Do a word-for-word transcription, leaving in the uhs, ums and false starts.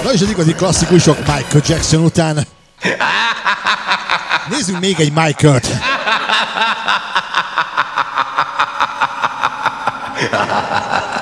Na és az igazi klasszikusok Michael Jackson után. Nézzünk még egy Michael-t.